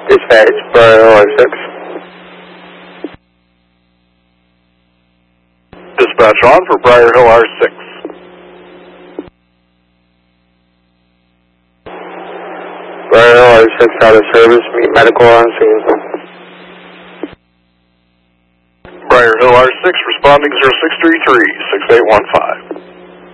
Dispatch, Briar R6. Dispatch on for Briar Hill R6. Briar Hill R6 out of service, meet medical on scene. Briar Hill R6 responding 0633 6815.